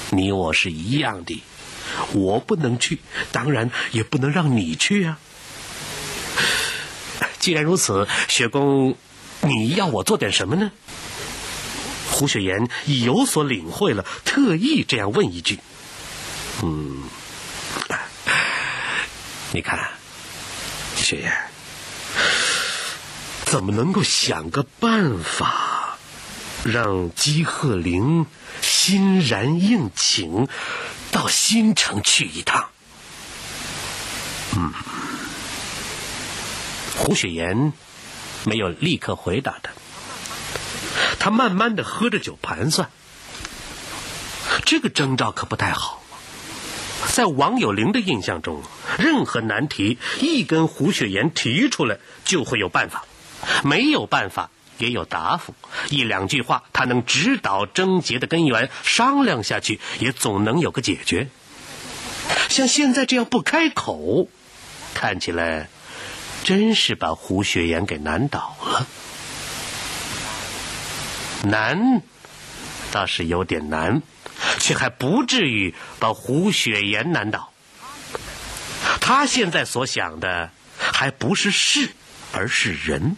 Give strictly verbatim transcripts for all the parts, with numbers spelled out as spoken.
你我是一样的，我不能去，当然也不能让你去啊。既然如此，雪公，你要我做点什么呢？胡雪岩已有所领会了，特意这样问一句。嗯，你看，雪岩，怎么能够想个办法，让姬鹤龄欣然应请到新城去一趟？嗯，胡雪岩没有立刻回答他，他慢慢地喝着酒盘算，这个征兆可不太好。在王有龄的印象中，任何难题一跟胡雪岩提出来就会有办法，没有办法也有答复，一两句话他能指导症结的根源，商量下去也总能有个解决。像现在这样不开口，看起来真是把胡雪岩给难倒了。难倒是有点难，却还不至于把胡雪岩难倒。他现在所想的还不是事，而是人。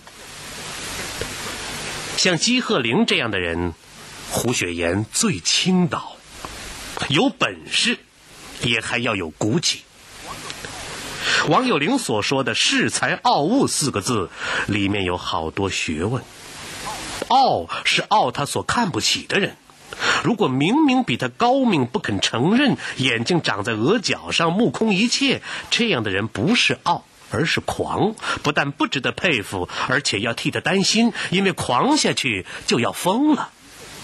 像姬鹤龄这样的人，胡雪岩最倾倒，有本事也还要有骨气。王有龄所说的恃才傲物四个字里面有好多学问。傲是傲他所看不起的人，如果明明比他高明不肯承认，眼睛长在额角上，目空一切，这样的人不是傲而是狂，不但不值得佩服，而且要替他担心，因为狂下去就要疯了。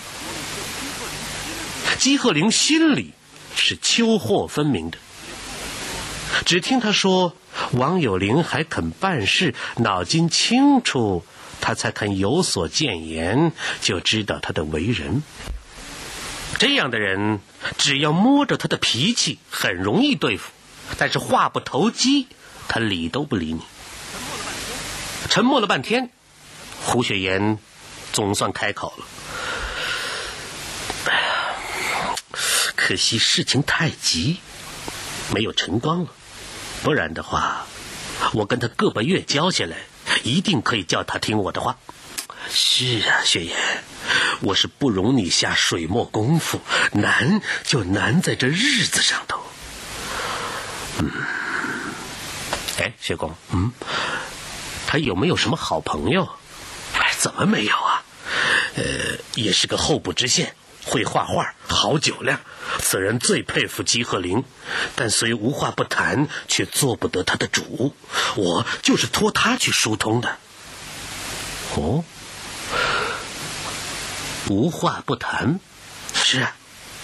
姬鹤龄心里是秋祸分明的，只听他说王有龄还肯办事，脑筋清楚，他才肯有所谏言，就知道他的为人。这样的人只要摸着他的脾气很容易对付，但是话不投机，他理都不理你。沉默了半天，胡雪岩总算开口了。哎呀，可惜事情太急，没有晨光了，不然的话我跟他个把月交下来，一定可以叫他听我的话。是啊，雪岩，我是不容你下水墨功夫，难就难在这日子上头。嗯，哎，雪公，嗯，他有没有什么好朋友？哎，怎么没有啊？呃，也是个候补知县，会画画，好酒量，此人最佩服姬鹤龄，但虽无话不谈，却做不得他的主，我就是托他去疏通的。哦，无话不谈？是啊。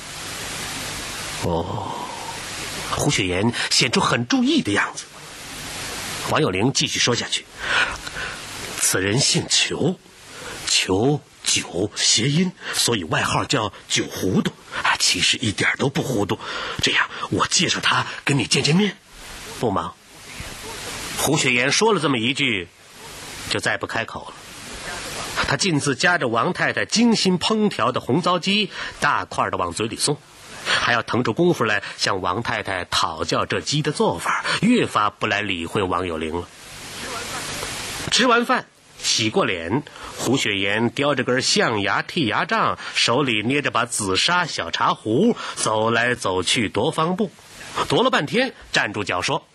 哦，胡雪岩显出很注意的样子。王有龄继续说下去，此人姓裘，裘酒谐音，所以外号叫酒糊涂，其实一点都不糊涂。这样我介绍他跟你见见面，不忙。胡雪岩说了这么一句，就再不开口了。他径自夹着王太太精心烹调的红糟鸡，大块的往嘴里送，还要腾出功夫来向王太太讨教这鸡的做法，越发不来理会王有龄了。吃完饭，洗过脸，胡雪岩叼着根象牙剔牙杖，手里捏着把紫砂小茶壶，走来走去踱方步，踱了半天，站住脚说：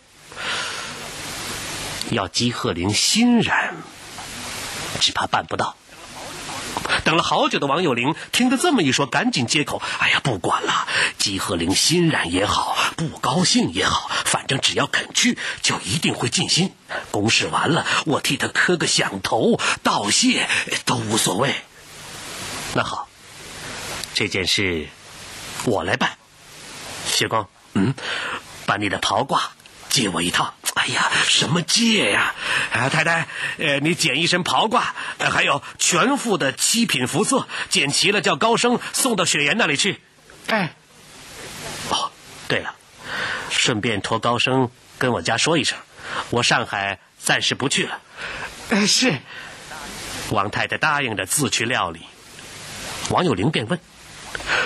要姬鹤龄欣然，只怕办不到。等了好久的王有龄听得这么一说，赶紧接口：哎呀，不管了，姬鹤龄欣然也好，不高兴也好，反正只要肯去，就一定会尽心。公事完了，我替他磕个响头道谢都无所谓。那好，这件事我来办。薛公，嗯，把你的袍褂借我一套。哎呀，什么借呀？啊，太太，呃，你捡一身袍褂，呃，还有全副的七品服色，捡齐了叫高升送到雪岩那里去。哎，哦，对了，顺便托高升跟我家说一声，我上海暂时不去了。哎，是。王太太答应着自去料理。王有龄便问：